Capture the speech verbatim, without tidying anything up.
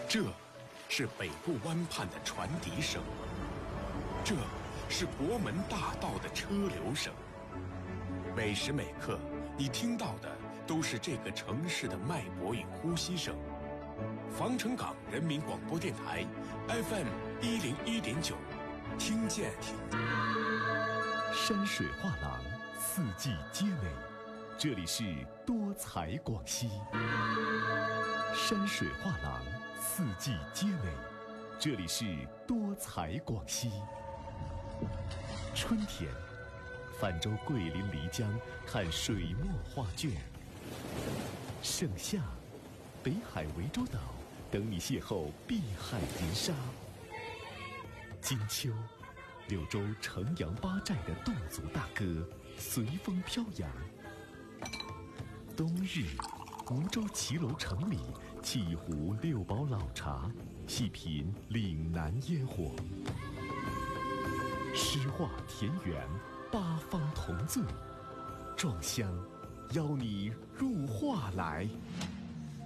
这是北部湾畔的船笛声，这是国门大道的车流声。每时每刻，你听到的都是这个城市的脉搏与呼吸声。防城港人民广播电台 F M 一零一点九，听见。 山水画廊，四季皆美。这里是多彩广西。山水画廊，四季皆美。这里是多彩广西。春天，泛舟桂林漓江看水墨画卷。盛夏，北海涠洲岛等你邂逅碧海银沙。金秋，柳州城阳八寨的侗族大歌随风飘扬。冬日，梧州骑楼城里沏一壶六堡老茶，细品岭南烟火。诗画田园，八方同醉，壮乡邀你入画来。